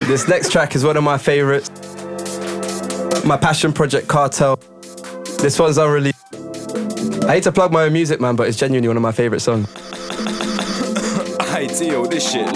This next track is one of my favourites. My passion project, Cartel. This one's unreleased. I hate to plug my own music, man, but it's genuinely one of my favourite songs. Hey, Tio, this shit